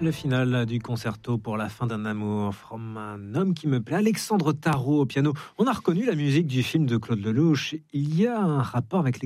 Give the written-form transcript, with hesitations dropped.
Le final du concerto pour la fin d'un amour, from un homme qui me plaît, Alexandre Tarot au piano. On a reconnu la musique du film de Claude Lelouch. Il y a un rapport avec